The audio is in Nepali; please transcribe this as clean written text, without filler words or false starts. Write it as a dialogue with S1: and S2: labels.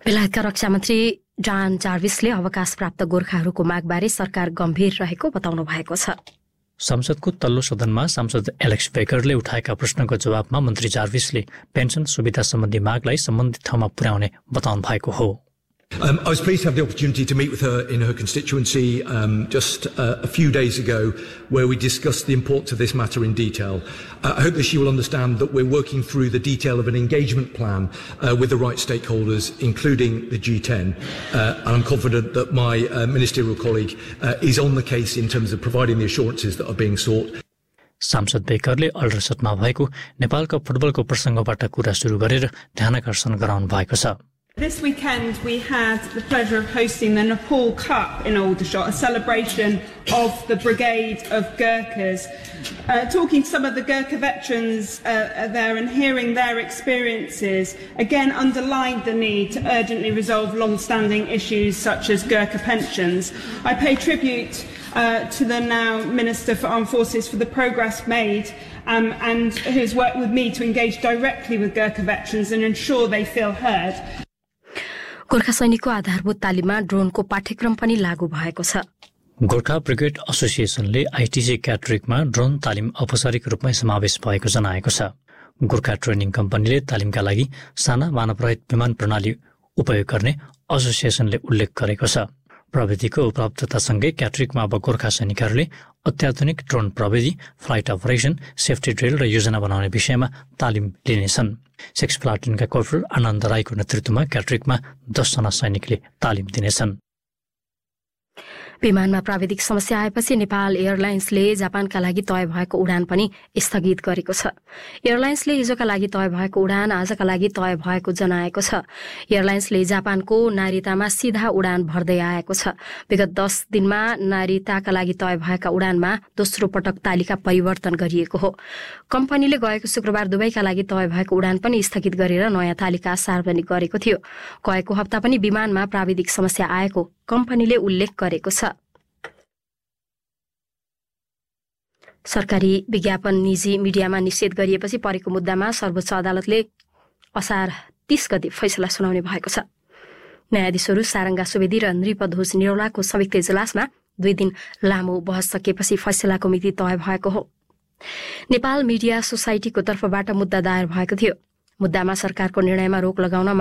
S1: बेलायतका रक्षा मन्त्री डान जार्विसले अवकाश प्राप्त गोर्खाहरूको मागबारे सरकार गम्भीर रहेको बताउनु भएको छ।
S2: संसदको तल्लो सदनमा सांसद एलेक्स बेकरले उठाएका प्रश्नको जवाबमा मन्त्री जार्विसले पेन्सन सुविधा सम्बन्धी मागलाई सम्बन्धित ठाउँमा पुर्याउने बताउनु भएको हो।
S3: I was pleased to have the opportunity to meet with her in her constituency just a few days ago, where we discussed the importance of this matter in detail. I hope that she will understand that we're working through the detail of an engagement plan with the right stakeholders, including the G10. And I'm confident that my ministerial colleague is on the case in terms of providing the assurances that are being sought.
S2: सांसद बेकरले अल्ट्रासटमा भएको नेपालको फुटबलको प्रसङ्गबाट कुरा सुरु गरेर ध्यानाकर्षण गराउनु भएको छ।
S4: This weekend we had the pleasure of hosting the Nepal Cup in Aldershot, a celebration of the Brigade of Gurkhas. Talking to some of the Gurkha veterans there and hearing their experiences, again underlined the need to urgently resolve long-standing issues such as Gurkha pensions. I pay tribute to the now Minister for Armed Forces for the progress made and who has worked with me to engage directly with Gurkha veterans and ensure they feel heard.
S1: Gorkha सैनिकको आधारभूत तालिममा ड्रोनको पाठ्यक्रम पनि लागू भएको छ।
S2: गोर्खा ब्रिगेड एसोसिएसनले आइटिसी क्याटरिकमा ड्रोन तालिम औपचारिक रूपमै समावेश भएको जनाएको छ। गोर्खा ट्रेनिङ कम्पनीले तालिमका लागि साना मानवरहित विमान प्रणाली उपयोग गर्ने एसोसिएसनले उल्लेख गरेको छ। प्रविधिको उपलब्धतासँगै क्याटरिकमा अब गोर्खा सैनिकहरूले अत्याधुनिक ड्रोन प्रविधि, फ्लाइट अपरेसन, सेफ्टी ड्रिल र योजना बनाउने विषयमा तालिम लिनेछन्। 6 प्लाटुनका कर्पोरल आनन्द राईको नेतृत्वमा क्याटरिकमा 10 जना सैनिकले तालिम दिनेछन्।
S1: विमानमा प्राविधिक समस्या आएपछि नेपाल एयरलाइन्सले जापानका लागि तय भएको उडान पनि स्थगित गरेको छ। एयरलाइन्सले हिजोका लागि तय भएको उडान आजका लागि तय भएको जनाएको छ। एयरलाइन्सले जापानको नारितामा सिधा उडान भर्दै आएको छ। विगत 10 दिनमा नारिताका लागि तय भएका उडानमा दोस्रो पटक तालिका परिवर्तन गरिएको हो। कम्पनीले गएको शुक्रबार दुबईका लागि तय भएको उडान पनि स्थगित गरेर नयाँ तालिका सार्वजनिक गरेको थियो। गएको हप्ता पनि विमानमा प्राविधिक समस्या आएको कम्पनीले उल्लेख गरेको छ। सरकारी विज्ञापन निजी मिडियामा निषेध गरिएपछि परेको मुद्दामा सर्वोच्च अदालतले असार 30 गते फैसला सुनाउने भएको छ। न्यायाधीशहरू सारङ्गा सुवेदी र नृपध्वज निरौलाको संयुक्त इजलासमा 2 दिन लामो बहस सकिएपछि फैसलाको मिति तय भएको हो। नेपाल मिडिया सोसाइटीको तर्फबाट मुद्दा दायर भएको थियो। मुद्दामा सरकारको निर्णयमा रोक लगाउन